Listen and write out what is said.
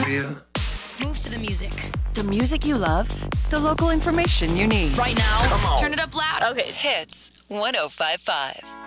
you. Move to the music. The music you love, the local information you need. Right now, turn it up loud. Okay. Hits 105.5.